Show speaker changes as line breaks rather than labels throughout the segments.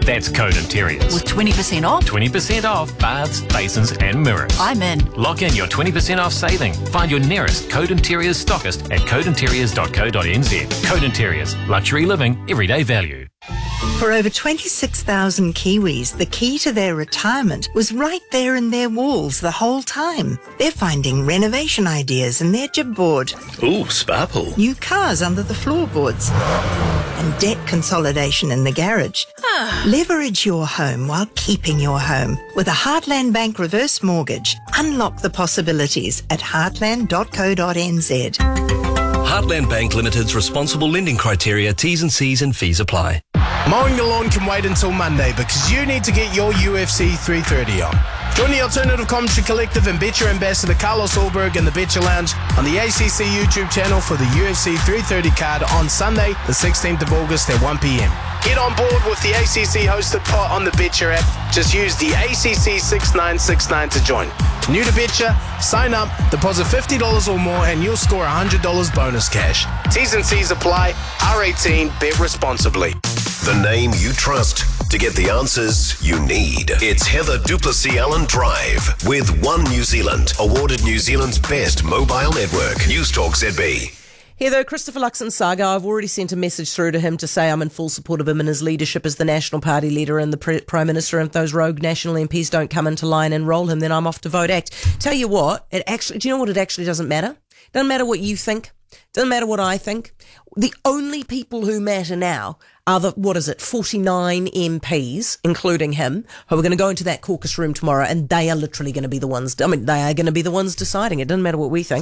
That's Code Interiors.
With 20% off?
20% off baths, basins and mirrors.
I'm in.
Lock in your 20% off saving. Find your nearest Code Interiors stockist at codeinteriors.co.nz. Code Interiors. Luxury living, everyday value.
For over 26,000 Kiwis, the key to their retirement was right there in their walls the whole time. They're finding renovation ideas in their jibboard.
Ooh, sparkle.
New cars under the floorboards. And debt consolidation in the garage. Leverage your home while keeping your home. With a Heartland Bank reverse mortgage, unlock the possibilities at heartland.co.nz.
Heartland Bank Limited's responsible lending criteria, T's and C's and fees apply.
Mowing the lawn can wait until Monday because you need to get your UFC 330 on. Join the Alternative Commentary Collective and Bet Your Ambassador Carlos Ulberg in the Bet Your Lounge on the ACC YouTube channel for the UFC 330 card on Sunday, the 16th of August at 1 p.m. Get on board with the ACC hosted pot on the Bet Your app. Just use the ACC 6969 to join. New to Bet Your, sign up, deposit $50 or more, and you'll score $100 bonus cash. T's and C's apply. R18, bet responsibly.
The name you trust to get the answers you need. It's Heather Duplessis Allen Drive with One New Zealand, awarded New Zealand's best mobile network. Newstalk ZB.
Heather, Christopher Luxon's saga, I've already sent a message through to him to say I'm in full support of him and his leadership as the National Party leader and the Prime Minister. And if those rogue National MPs don't come into line and roll him, then I'm off to vote ACT. Tell you what, do you know what? It actually doesn't matter. Doesn't matter what you think. Doesn't matter what I think. The only people who matter now are 49 MPs, including him, who are going to go into that caucus room tomorrow, and they are literally going to be the ones, they are going to be the ones deciding. It doesn't matter what we think.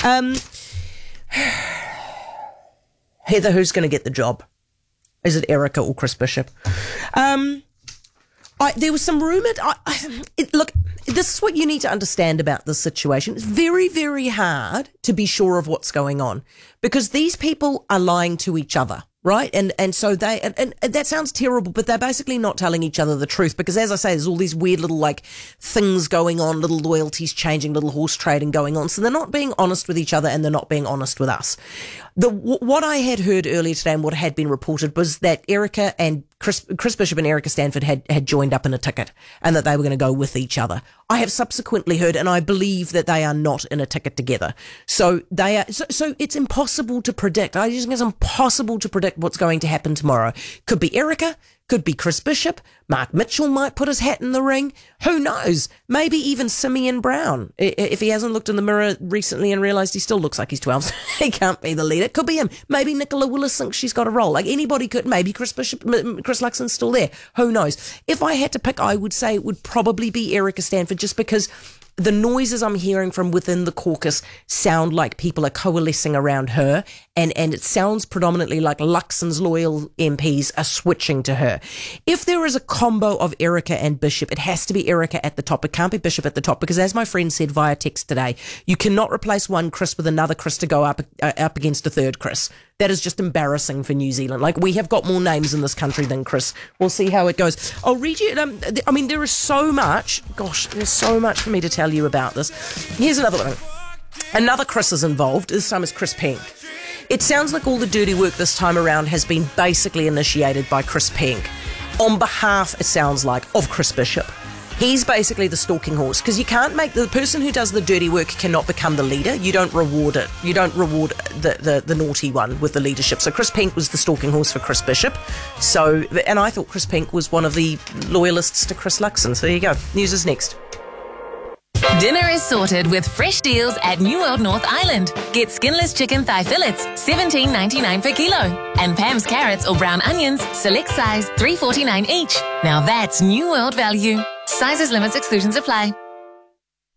Heather, who's going to get the job? Is it Erica or Chris Bishop? There was some rumoured... Look, this is what you need to understand about this situation. It's very, very hard to be sure of what's going on because these people are lying to each other, right? And so they... And that sounds terrible, but they're basically not telling each other the truth because, as I say, there's all these weird little, things going on, little loyalties changing, little horse trading going on. So they're not being honest with each other and they're not being honest with us. What I had heard earlier today and what had been reported was that Erica and Chris Bishop and Erica Stanford had joined up in a ticket and that they were going to go with each other. I have subsequently heard, and I believe that they are not in a ticket together. So they are. So it's impossible to predict. I just think it's impossible to predict what's going to happen tomorrow. Could be Erica. Could be Chris Bishop. Mark Mitchell might put his hat in the ring. Who knows? Maybe even Simeon Brown. If he hasn't looked in the mirror recently and realised he still looks like he's 12, so he can't be the leader. Could be him. Maybe Nicola Willis thinks she's got a role. Anybody could. Maybe Chris Luxon's still there. Who knows? If I had to pick, I would say it would probably be Erica Stanford just because the noises I'm hearing from within the caucus sound like people are coalescing around her, and it sounds predominantly like Luxon's loyal MPs are switching to her. If there is a combo of Erica and Bishop, it has to be Erica at the top. It can't be Bishop at the top because, as my friend said via text today, you cannot replace one Chris with another Chris to go up against a third Chris. That is just embarrassing for New Zealand. We have got more names in this country than Chris. We'll see how it goes. I'll read you. There is so much. Gosh, there's so much for me to tell you about this. Here's another one. Another Chris is involved. This time it's Chris Penk. It sounds like all the dirty work this time around has been basically initiated by Chris Penk. On behalf, it sounds like, of Chris Bishop. He's basically the stalking horse because you can't make the person who does the dirty work cannot become the leader. You don't reward it. You don't reward the naughty one with the leadership. So Chris Penk was the stalking horse for Chris Bishop. And I thought Chris Penk was one of the loyalists to Chris Luxon. So there you go. News is next.
Dinner is sorted with fresh deals at New World North Island. Get skinless chicken thigh fillets, $17.99 per kilo. And Pam's carrots or brown onions, select size, $3.49 each. Now that's New World value. Sizes, limits, exclusions apply.